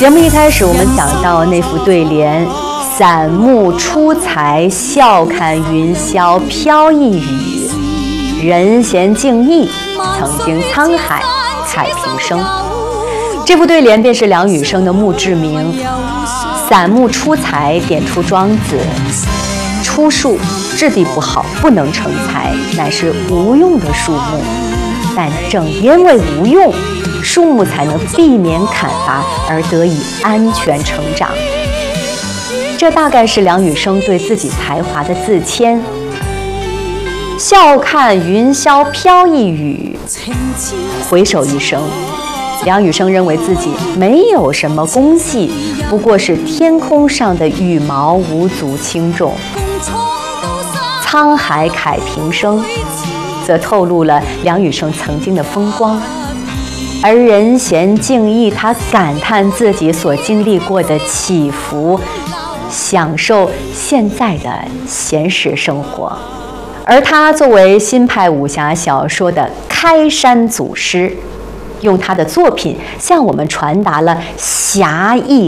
节目一开始，我们讲到那副对联：“散目出才，笑看云霄飘逸语。人闲静逸，曾经沧海慨平生。”这副对联便是梁羽生的墓志铭。散目出才点出庄子：出树质地不好，不能成材，乃是无用的树木。但正因为无用，树木才能避免砍伐而得以安全成长。这大概是梁羽生对自己才华的自谦。笑看云霄飘逸语，回首一生，梁羽生认为自己没有什么功绩，不过是天空上的羽毛，无足轻重。沧海慨平生，则透露了梁羽生曾经的风光。而人闲静逸，他感叹自己所经历过的起伏，享受现在的闲适生活。而他作为新派武侠小说的开山祖师，用他的作品向我们传达了侠义